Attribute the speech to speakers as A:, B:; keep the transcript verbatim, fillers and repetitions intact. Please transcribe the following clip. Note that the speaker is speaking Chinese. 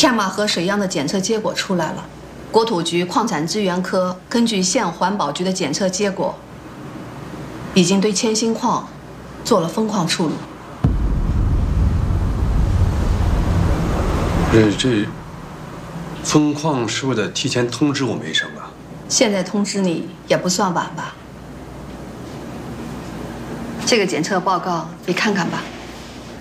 A: 天马河水样的检测结果出来了，国土局矿产资源科根据县环保局的检测结果，已经对铅锌矿做了封矿处理。
B: 这这封矿是为了提前通知我们一声啊？
A: 现在通知你也不算晚吧？这个检测报告你看看吧。